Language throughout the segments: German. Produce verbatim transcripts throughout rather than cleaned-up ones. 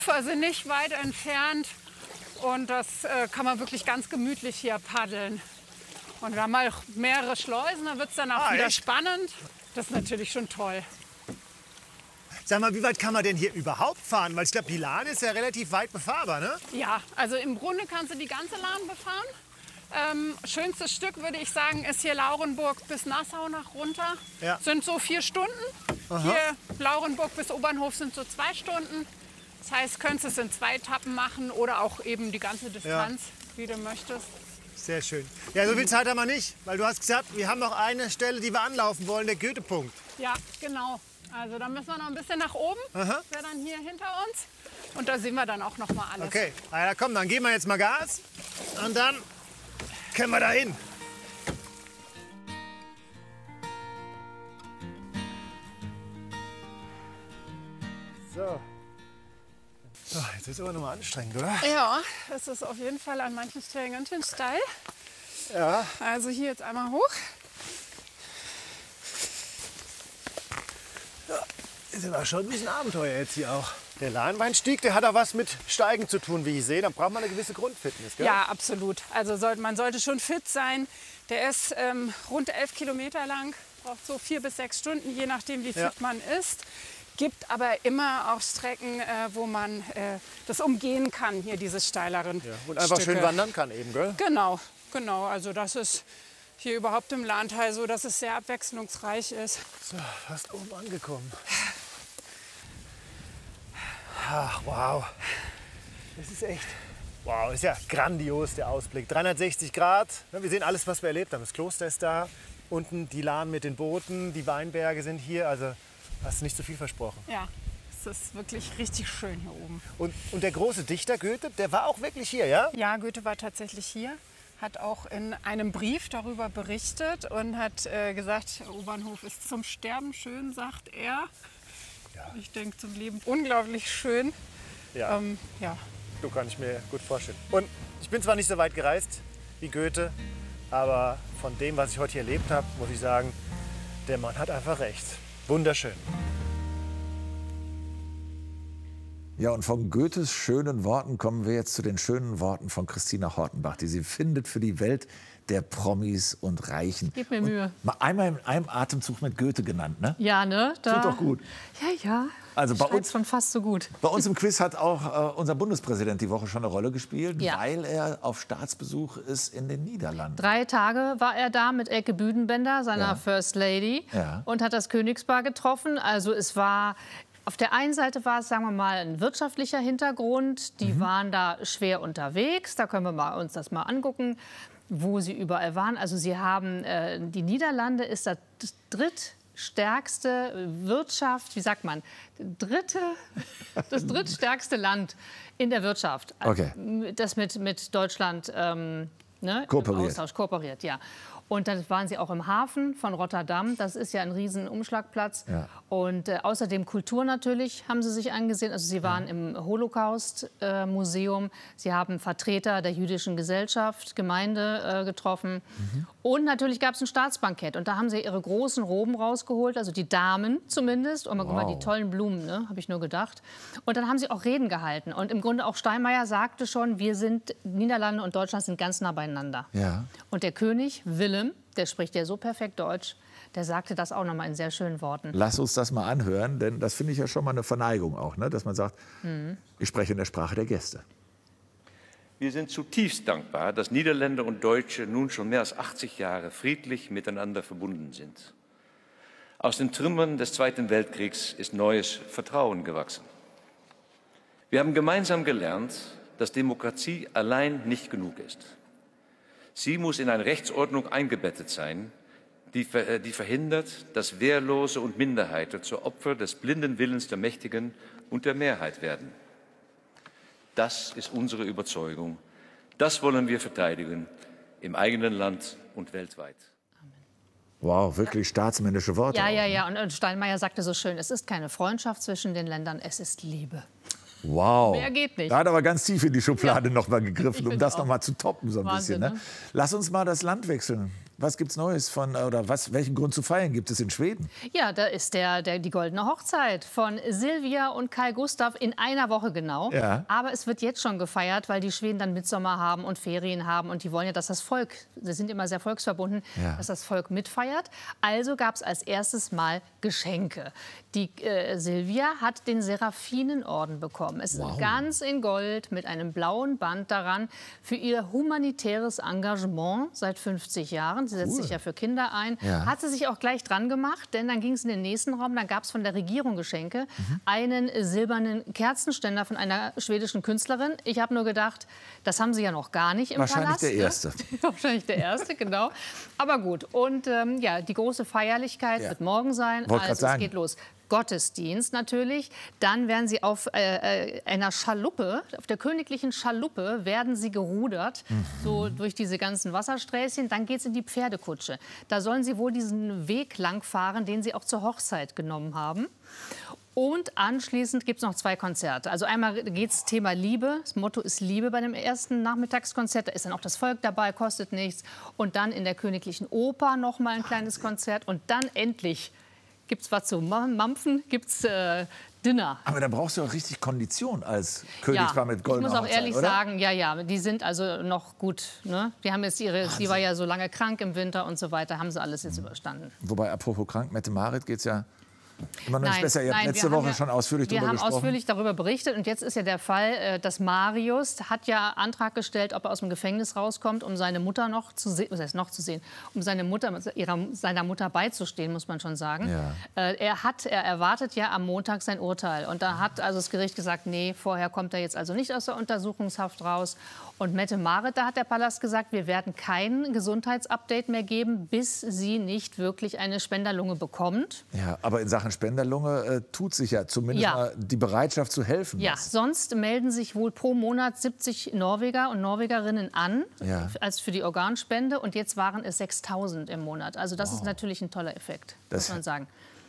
Also nicht weit entfernt. Und das äh, kann man wirklich ganz gemütlich hier paddeln. Und wir haben mal mehrere Schleusen, da wird es dann auch Ah, wieder echt? spannend. Das ist natürlich schon toll. Sag mal, wie weit kann man denn hier überhaupt fahren? Weil ich glaube, die Lahn ist ja relativ weit befahrbar, ne? Ja, also im Grunde kannst du die ganze Lahn befahren. Ähm, schönstes Stück, würde ich sagen, ist hier Laurenburg bis Nassau nach runter. Ja. Sind so vier Stunden. Aha. Hier Laurenburg bis Obernhof sind so zwei Stunden. Das heißt, könntest es in zwei Etappen machen oder auch eben die ganze Distanz, wie du möchtest. Sehr schön. Ja, so viel Zeit haben wir nicht, weil du hast gesagt, wir haben noch eine Stelle, die wir anlaufen wollen, der Goethe-Punkt. Ja, genau. Also da müssen wir noch ein bisschen nach oben. Aha. Wäre dann hier hinter uns. Und da sehen wir dann auch noch mal alles. Okay, na ja, komm, dann geben wir jetzt mal Gas und dann können wir da hin. So. So, jetzt ist es aber noch mal anstrengend, oder? Ja, es ist auf jeden Fall an manchen Stellen ganz schön steil. Ja. Also hier jetzt einmal hoch. Ist aber schon ein bisschen Abenteuer jetzt hier auch. Der Lahnweinstieg, der hat auch was mit Steigen zu tun, wie ich sehe. Da braucht man eine gewisse Grundfitness, gell? Ja, absolut. Also soll, man sollte schon fit sein. Der ist ähm, rund elf Kilometer lang, braucht so vier bis sechs Stunden, je nachdem, wie fit Ja. man ist. Gibt aber immer auch Strecken, äh, wo man äh, das umgehen kann, hier diese steileren Ja, und einfach Stücke. schön wandern kann eben, gell? Genau, genau. Also das ist hier überhaupt im Lahntal so, dass es sehr abwechslungsreich ist. So, fast oben angekommen. Ach, wow. Das ist echt, wow, ist ja grandios, der Ausblick. dreihundertsechzig Grad, wir sehen alles, was wir erlebt haben. Das Kloster ist da, unten die Lahn mit den Booten, die Weinberge sind hier. Also hast du nicht zu viel versprochen. Ja, es ist wirklich richtig schön hier oben. Und, und der große Dichter Goethe, der war auch wirklich hier, ja? Ja, Goethe war tatsächlich hier, hat auch in einem Brief darüber berichtet und hat äh, gesagt, Obernhof ist zum Sterben schön, sagt er. Ja. Ich denke, zum Leben unglaublich schön. Ja, Ähm, ja. so kann ich mir gut vorstellen. Und ich bin zwar nicht so weit gereist wie Goethe, aber von dem, was ich heute hier erlebt habe, muss ich sagen, der Mann hat einfach recht. Wunderschön. Ja, und von Goethes schönen Worten kommen wir jetzt zu den schönen Worten von Christina Hortenbach, die sie findet für die Welt der Promis und Reichen. Gib mir Mühe. Und mal einmal in einem Atemzug mit Goethe genannt, ne? Ja, ne? Da, Tut doch gut. Ja, ja. Also bei Schreibt's uns, schon fast so gut. bei uns im Quiz hat auch äh, unser Bundespräsident die Woche schon eine Rolle gespielt, Ja. weil er auf Staatsbesuch ist in den Niederlanden. Drei Tage war er da mit Elke Büdenbender, seiner Ja. First Lady, Ja. und hat das Königspaar getroffen. Also es war, auf der einen Seite war es, sagen wir mal, ein wirtschaftlicher Hintergrund. Die waren da schwer unterwegs. Da können wir mal, uns das mal angucken, wo sie überall waren. Also sie haben, äh, die Niederlande ist das drittstärkste Wirtschaft, wie sagt man, dritte, das drittstärkste Land in der Wirtschaft. Okay. Das mit, mit Deutschland ähm, ne, Kooperiert. im Austausch kooperiert, ja. Und dann waren sie auch im Hafen von Rotterdam. Das ist ja ein riesen Umschlagplatz. Ja. Und äh, außerdem Kultur natürlich haben sie sich angesehen. Also sie waren im Holocaust-Museum. Sie haben Vertreter der jüdischen Gesellschaft, Gemeinde äh, getroffen. Mhm. Und natürlich gab es ein Staatsbankett. Und da haben sie ihre großen Roben rausgeholt, also die Damen zumindest. Und mal, guck mal, die tollen Blumen, ne? Habe ich nur gedacht. Und dann haben sie auch Reden gehalten. Und im Grunde auch Steinmeier sagte schon, wir sind, Niederlande und Deutschland sind ganz nah beieinander. Ja. Und der König Willem, der spricht ja so perfekt Deutsch, der sagte das auch noch mal in sehr schönen Worten. Lass uns das mal anhören, denn das finde ich ja schon mal eine Verneigung auch, ne? Dass man sagt, ich spreche in der Sprache der Gäste. Wir sind zutiefst dankbar, dass Niederländer und Deutsche nun schon mehr als achtzig Jahre friedlich miteinander verbunden sind. Aus den Trümmern des Zweiten Weltkriegs ist neues Vertrauen gewachsen. Wir haben gemeinsam gelernt, dass Demokratie allein nicht genug ist. Sie muss in eine Rechtsordnung eingebettet sein, die, die verhindert, dass Wehrlose und Minderheiten zu Opfer des blinden Willens der Mächtigen und der Mehrheit werden. Das ist unsere Überzeugung. Das wollen wir verteidigen, im eigenen Land und weltweit. Wow, wirklich staatsmännische Worte. Ja, auch, ja, ne? ja. Und, und Steinmeier sagte so schön, es ist keine Freundschaft zwischen den Ländern, es ist Liebe. Wow. Mehr geht nicht. Da hat aber ganz tief in die Schublade Ja. noch mal gegriffen, Ich um finde das auch. noch mal zu toppen so ein Wahnsinn, bisschen. Ne? ne? Lass uns mal das Land wechseln. was gibt's Neues von, oder was, welchen Grund zu feiern gibt es in Schweden? Ja, da ist der, der, die goldene Hochzeit von Silvia und Kai Gustav in einer Woche genau. Ja. Aber es wird jetzt schon gefeiert, weil die Schweden dann Mitsommer haben und Ferien haben. Und die wollen ja, dass das Volk, sie sind immer sehr volksverbunden, Ja. dass das Volk mitfeiert. Also gab es als erstes Mal Geschenke. Die äh, Silvia hat den Seraphinenorden bekommen. Es Wow. ist ganz in Gold mit einem blauen Band daran für ihr humanitäres Engagement seit fünfzig Jahren. Sie setzt Cool. sich ja für Kinder ein. Ja. Hat sie sich auch gleich dran gemacht, denn dann ging es in den nächsten Raum. Dann gab es von der Regierung Geschenke. Mhm. Einen silbernen Kerzenständer von einer schwedischen Künstlerin. Ich habe nur gedacht, das haben sie ja noch gar nicht im Wahrscheinlich Palast. der ne? Erste. Wahrscheinlich der Erste, genau. Aber gut. Und ähm, ja, die große Feierlichkeit Ja. wird morgen sein. Wollte grad Also es sagen. geht los. Gottesdienst natürlich. Dann werden sie auf äh, äh, einer Schaluppe, auf der königlichen Schaluppe, werden sie gerudert, Mhm. so durch diese ganzen Wassersträßchen. Dann geht es in die Pferdekutsche. Da sollen sie wohl diesen Weg lang fahren, den sie auch zur Hochzeit genommen haben. Und anschließend gibt es noch zwei Konzerte. Also einmal geht es Thema Liebe. Das Motto ist Liebe bei dem ersten Nachmittagskonzert. Da ist dann auch das Volk dabei, kostet nichts. Und dann in der Königlichen Oper noch mal ein kleines Konzert. Und dann endlich gibt es was zu mampfen, gibt es äh, Dinner. Aber da brauchst du auch richtig Kondition als Königspaar mit ich goldener muss auch Hochzeit, ehrlich oder? sagen, ja, ja, die sind also noch gut. Ne? Die haben jetzt ihre, sie war ja so lange krank im Winter und so weiter, haben sie alles jetzt überstanden. Wobei, apropos krank, Mette-Marit geht's ja immer noch nicht Nein, besser. Ihr habt nein, letzte wir haben Woche ja- schon ausführlich Wir darüber haben gesprochen. ausführlich darüber berichtet und jetzt ist ja der Fall, äh, dass Marius hat ja Antrag gestellt, ob er aus dem Gefängnis rauskommt, um seine Mutter noch zu sehen, was heißt noch zu sehen, um seine Mutter, ihrer, seiner Mutter beizustehen, muss man schon sagen. Ja. Äh, Er hat, er erwartet ja am Montag sein Urteil und da hat also das Gericht gesagt, nee, vorher kommt er jetzt also nicht aus der Untersuchungshaft raus. Und Mette-Marit, da hat der Palast gesagt, wir werden kein Gesundheitsupdate mehr geben, bis sie nicht wirklich eine Spenderlunge bekommt. Ja, aber in Sachen Spenderlunge äh, tut sich ja zumindest Ja. mal die Bereitschaft zu helfen. Ja, was. sonst melden sich wohl pro Monat siebzig Norweger und Norwegerinnen an, Ja. als für die Organspende. Und jetzt waren es sechstausend im Monat. Also das ist natürlich ein toller Effekt, Das- muss man sagen.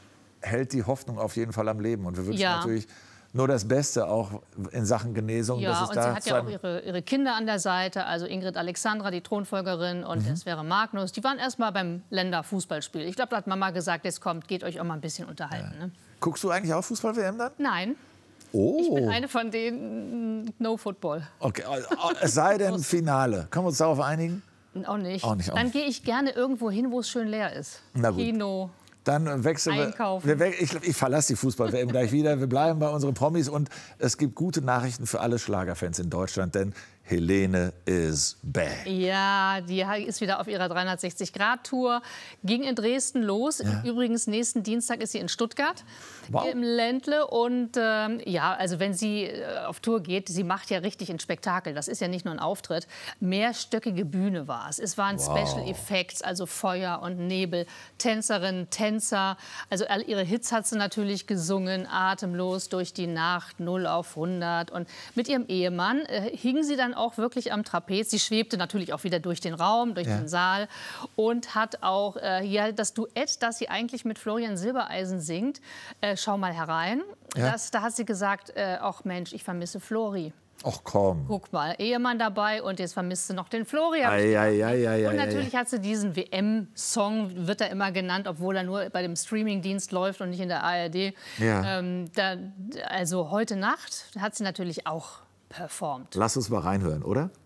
Hält die Hoffnung auf jeden Fall am Leben. Und wir wünschen Ja. natürlich nur das Beste auch in Sachen Genesung. Ja, dass es und da sie hat zu ja auch einem- ihre, ihre Kinder an der Seite, also Ingrid Alexandra, die Thronfolgerin, und Mhm. es wäre Magnus. Die waren erst mal beim Länderfußballspiel. Ich glaube, da hat Mama gesagt, jetzt kommt, geht euch auch mal ein bisschen unterhalten. Ne? Guckst du eigentlich auch Fußball-W M dann? Nein, Oh. ich bin eine von denen, mm, no Football. Okay, also, es sei denn Finale. Können wir uns darauf einigen? Auch nicht. Auch nicht, auch Dann nicht. gehe ich gerne irgendwo hin, wo es schön leer ist. Na gut. Kino. Dann wechseln wir. Einkaufen. wir we ich ich verlasse die Fußball-W M gleich wieder. Wir bleiben bei unseren Promis. Und es gibt gute Nachrichten für alle Schlagerfans in Deutschland. Denn Helene is back. Ja, die ist wieder auf ihrer dreihundertsechzig-Grad-Tour. Ging in Dresden los. Ja. Übrigens, nächsten Dienstag ist sie in Stuttgart, Wow. im Ländle. Und ähm, ja, also wenn sie äh, auf Tour geht, sie macht ja richtig ein Spektakel. Das ist ja nicht nur ein Auftritt. Mehrstöckige Bühne war es. Es waren Wow. Special Effects, also Feuer und Nebel, Tänzerinnen, Tänzer. Also all ihre Hits hat sie natürlich gesungen, atemlos durch die Nacht, null auf hundert. Und mit ihrem Ehemann äh, hing sie dann auch wirklich am Trapez. Sie schwebte natürlich auch wieder durch den Raum, durch Ja. den Saal und hat auch äh, hier das Duett, das sie eigentlich mit Florian Silbereisen singt. Äh, schau mal herein. Ja. Das, da hat sie gesagt, äh, ach Mensch, ich vermisse Flori. Ach komm. Guck mal, Ehemann dabei und jetzt vermisst sie noch den Flori. hab ich Ei, ei, ei, ei, und ei, natürlich ei. hat sie diesen W M-Song, wird er immer genannt, obwohl er nur bei dem Streamingdienst läuft und nicht in der A R D. Ja. Ähm, da, also heute Nacht hat sie natürlich auch performt. Lass uns mal reinhören, oder?